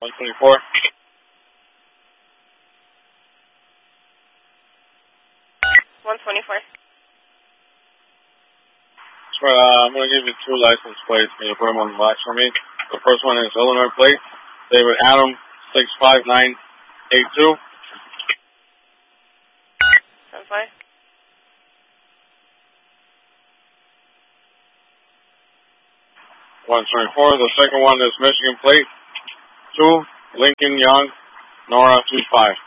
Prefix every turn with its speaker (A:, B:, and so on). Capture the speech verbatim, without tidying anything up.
A: one twenty-four.
B: one twenty-four.
A: Sure, uh, I'm going to give you two license plates. Can you put them on the box for me? The first one is Illinois plate, David Adam, six five nine eight two.
B: Sounds fine.
A: one twenty-four. The second one is Michigan plate, two, Lincoln Young, Nora two five.